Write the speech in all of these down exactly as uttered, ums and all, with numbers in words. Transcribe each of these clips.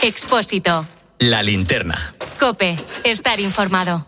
Expósito. La linterna. COPE. Estar informado.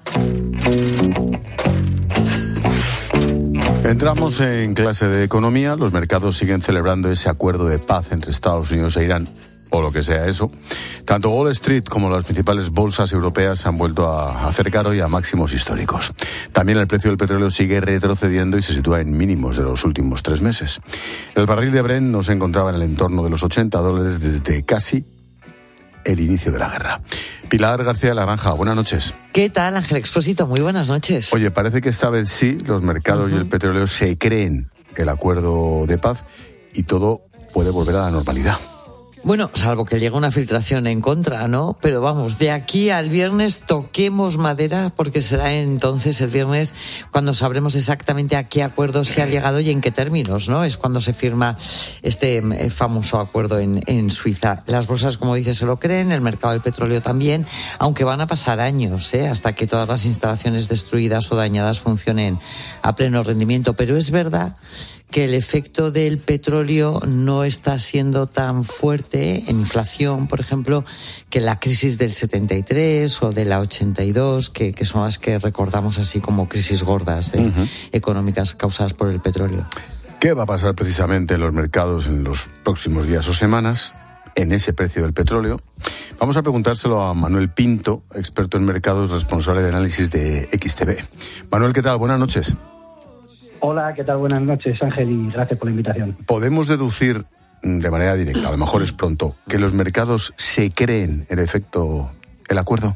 Entramos en clase de economía. Los mercados siguen celebrando ese acuerdo de paz entre Estados Unidos e Irán, o lo que sea eso. Tanto Wall Street como las principales bolsas europeas se han vuelto a acercar hoy a máximos históricos. También el precio del petróleo sigue retrocediendo y se sitúa en mínimos de los últimos tres meses. El barril de Brent no se encontraba en el entorno de los ochenta dólares desde casi el inicio de la guerra. Pilar García de la Granja, buenas noches. ¿Qué tal, Ángel Expósito? Muy buenas noches. Oye, parece que esta vez sí, los mercados uh-huh. y el petróleo se creen el acuerdo de paz y todo puede volver a la normalidad. Bueno, salvo que llegue una filtración en contra, ¿no? Pero vamos, de aquí al viernes toquemos madera, porque será entonces el viernes cuando sabremos exactamente a qué acuerdo se ha llegado y en qué términos, ¿no? Es cuando se firma este famoso acuerdo en, en Suiza. Las bolsas, como dices, se lo creen, el mercado del petróleo también, aunque van a pasar años, ¿eh? Hasta que todas las instalaciones destruidas o dañadas funcionen a pleno rendimiento. Pero es verdad que el efecto del petróleo no está siendo tan fuerte en inflación, por ejemplo, que la crisis del setenta y tres o de la ochenta y dos, que, que son las que recordamos así como crisis gordas ¿eh? uh-huh. económicas causadas por el petróleo. ¿Qué va a pasar precisamente en los mercados en los próximos días o semanas en ese precio del petróleo? Vamos a preguntárselo a Manuel Pinto, experto en mercados, responsable de análisis de X T V. Manuel, ¿qué tal? Buenas noches. Hola, ¿qué tal? Buenas noches, Ángel, y gracias por la invitación. ¿Podemos deducir de manera directa, a lo mejor es pronto, que los mercados se creen en efecto el acuerdo?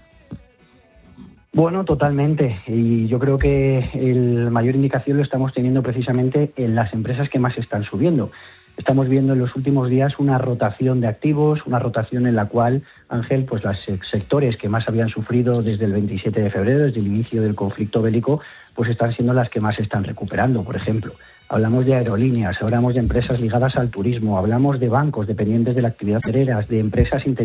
Bueno, totalmente. Y yo creo que la mayor indicación lo estamos teniendo precisamente en las empresas que más están subiendo. Estamos viendo en los últimos días una rotación de activos, una rotación en la cual, Ángel, pues los sectores que más habían sufrido desde el veintisiete de febrero, desde el inicio del conflicto bélico, pues están siendo las que más se están recuperando. Por ejemplo, hablamos de aerolíneas, hablamos de empresas ligadas al turismo, hablamos de bancos dependientes de la actividad hotelera, de empresas